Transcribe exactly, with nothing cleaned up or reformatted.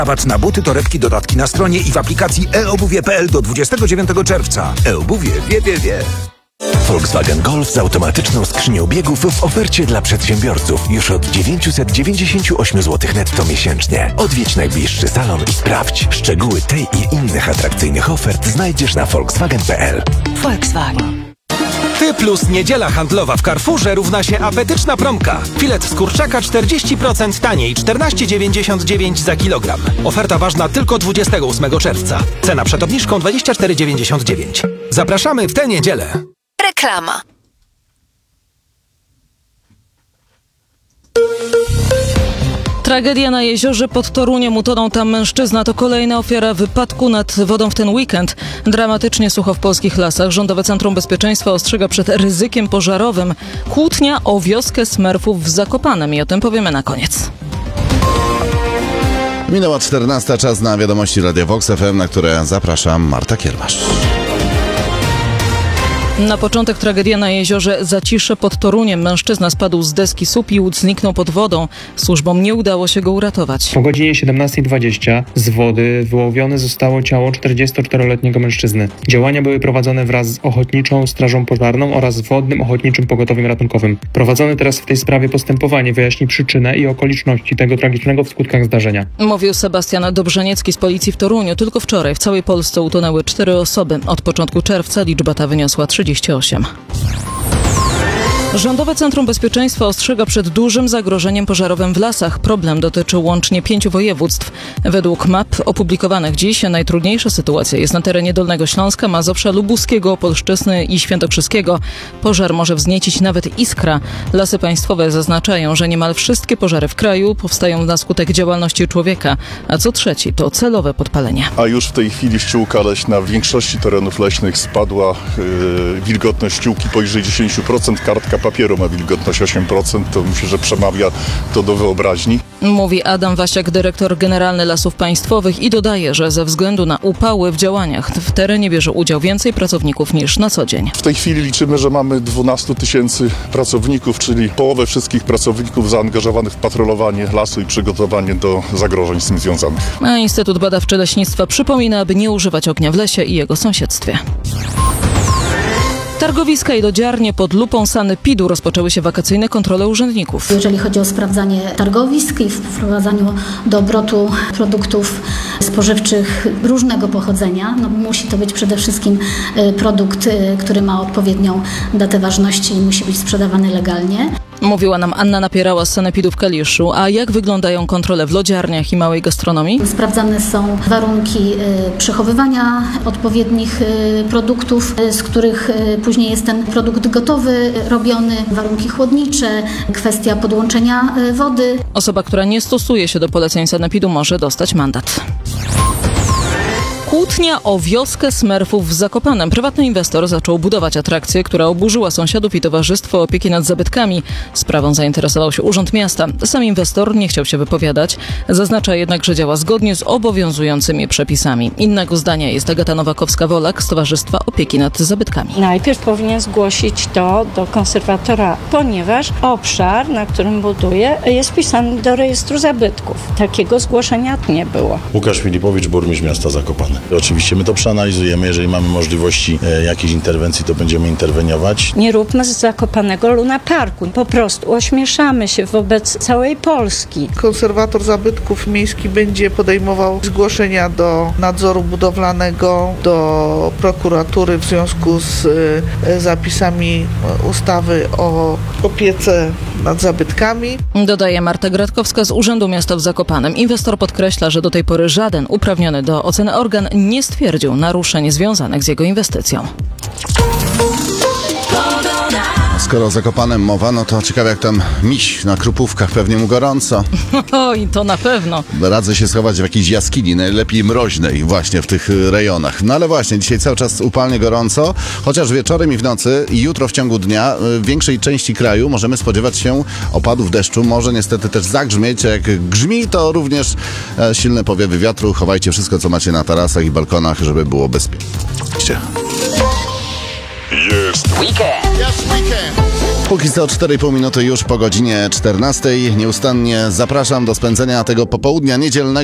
Rabat na buty, torebki, dodatki na stronie i w aplikacji e obuwie kropka p l do dwudziestego dziewiątego czerwca. E-obuwie wie, wie, wie. Volkswagen Golf z automatyczną skrzynią biegów w ofercie dla przedsiębiorców już od dziewięćset dziewięćdziesiąt osiem złotych netto miesięcznie. Odwiedź najbliższy salon i sprawdź. Szczegóły tej i innych atrakcyjnych ofert znajdziesz na volkswagen kropka p l. Volkswagen. Ty plus niedziela handlowa w Carrefourze równa się apetyczna promka. Filet z kurczaka czterdzieści procent taniej, czternaście dziewięćdziesiąt dziewięć za kilogram. Oferta ważna tylko dwudziestego ósmego czerwca. Cena przed obniżką dwadzieścia cztery dziewięćdziesiąt dziewięć. Zapraszamy w tę niedzielę. Reklama. Tragedia na jeziorze pod Toruniem. Utonął tam mężczyzna. To kolejna ofiara wypadku nad wodą w ten weekend. Dramatycznie sucho w polskich lasach. Rządowe Centrum Bezpieczeństwa ostrzega przed ryzykiem pożarowym. Kłótnia o wioskę Smurfów w Zakopanem i o tym powiemy na koniec. Minęła czternasta, czas na wiadomości Radia Vox F M, na które zapraszam, Marta Kiermasz. Na początek tragedia na jeziorze Zacisze pod Toruniem. Mężczyzna spadł z deski SUP i łódź zniknął pod wodą. Służbom nie udało się go uratować. O godzinie siedemnasta dwadzieścia z wody wyłowione zostało ciało czterdziestoczteroletniego mężczyzny. Działania były prowadzone wraz z Ochotniczą Strażą Pożarną oraz Wodnym Ochotniczym Pogotowiem Ratunkowym. Prowadzone teraz w tej sprawie postępowanie wyjaśni przyczynę i okoliczności tego tragicznego w skutkach zdarzenia. Mówił Sebastian Dobrzeniecki z policji w Toruniu. Tylko wczoraj w całej Polsce utonęły cztery osoby. Od początku czerwca liczba ta wyniosła trzydzieści osiem. Rządowe Centrum Bezpieczeństwa ostrzega przed dużym zagrożeniem pożarowym w lasach. Problem dotyczy łącznie pięciu województw. Według map opublikowanych dziś najtrudniejsza sytuacja jest na terenie Dolnego Śląska, Mazowsza, Lubuskiego, Opolszczyzny i Świętokrzyskiego. Pożar może wzniecić nawet iskra. Lasy Państwowe zaznaczają, że niemal wszystkie pożary w kraju powstają na skutek działalności człowieka, a co trzeci to celowe podpalenie. A już w tej chwili ściółka leśna w większości terenów leśnych spadła. Yy, wilgotność ściółki poniżej dziesięć procent, kartka papieru ma wilgotność osiem procent, to myślę, że przemawia to do wyobraźni. Mówi Adam Wasiak, dyrektor generalny Lasów Państwowych i dodaje, że ze względu na upały w działaniach w terenie bierze udział więcej pracowników niż na co dzień. W tej chwili liczymy, że mamy dwanaście tysięcy pracowników, czyli połowę wszystkich pracowników zaangażowanych w patrolowanie lasu i przygotowanie do zagrożeń z tym związanych. A Instytut Badawczy Leśnictwa przypomina, aby nie używać ognia w lesie i jego sąsiedztwie. Targowiska i lodziarnie pod lupą sanepidu rozpoczęły się wakacyjne kontrole urzędników. Jeżeli chodzi o sprawdzanie targowisk i wprowadzaniu do obrotu produktów spożywczych różnego pochodzenia, no musi to być przede wszystkim produkt, który ma odpowiednią datę ważności i musi być sprzedawany legalnie. Mówiła nam Anna Napierała z sanepidu w Kaliszu. A jak wyglądają kontrole w lodziarniach i małej gastronomii? Sprawdzane są warunki przechowywania odpowiednich produktów, z których później jest ten produkt gotowy, robiony, warunki chłodnicze, kwestia podłączenia wody. Osoba, która nie stosuje się do poleceń sanepidu, może dostać mandat. Kłótnia o wioskę Smurfów w Zakopanem. Prywatny inwestor zaczął budować atrakcję, która oburzyła sąsiadów i Towarzystwo Opieki nad Zabytkami. Sprawą zainteresował się Urząd Miasta. Sam inwestor nie chciał się wypowiadać. Zaznacza jednak, że działa zgodnie z obowiązującymi przepisami. Innego zdania jest Agata Nowakowska-Wolak z Towarzystwa Opieki nad Zabytkami. Najpierw powinien zgłosić to do konserwatora, ponieważ obszar, na którym buduje, jest wpisany do rejestru zabytków. Takiego zgłoszenia nie było. Łukasz Filipowicz, burmistrz miasta Zakopane. Oczywiście my to przeanalizujemy, jeżeli mamy możliwości e, jakiejś interwencji, to będziemy interweniować. Nie róbmy z Zakopanego Luna Parku. Po prostu ośmieszamy się wobec całej Polski. Konserwator zabytków miejskich będzie podejmował zgłoszenia do nadzoru budowlanego, do prokuratury w związku z e, zapisami ustawy o opiece nad zabytkami. Dodaje Marta Gratkowska z Urzędu Miasta w Zakopanem. Inwestor podkreśla, że do tej pory żaden uprawniony do oceny organ nie stwierdził naruszeń związanych z jego inwestycją. Skoro o Zakopanem mowa, no to ciekawe jak tam miś na Krupówkach, pewnie mu gorąco. Oj, to na pewno. Radzę się schować w jakiejś jaskini, najlepiej mroźnej właśnie w tych rejonach. No ale właśnie, dzisiaj cały czas upalnie gorąco, chociaż wieczorem i w nocy i jutro w ciągu dnia w większej części kraju możemy spodziewać się opadów deszczu. Może niestety też zagrzmieć, a jak grzmi, to również silne powiewy wiatru. Chowajcie wszystko, co macie na tarasach i balkonach, żeby było bezpiecznie. Jest weekend. Jest weekend. Póki co cztery i pół minuty już po godzinie czternastej. Nieustannie zapraszam do spędzenia tego popołudnia niedzielnego.